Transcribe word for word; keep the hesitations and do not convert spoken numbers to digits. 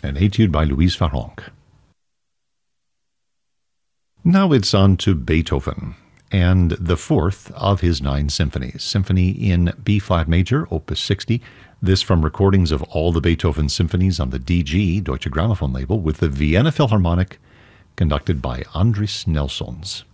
an etude by Louise Farrenc. Now it's on to Beethoven, and the fourth of his nine symphonies, Symphony in B flat major, opus sixty, this from recordings of all the Beethoven symphonies on the D G, Deutsche Grammophon label, with the Vienna Philharmonic, conducted by Andris Nelsons.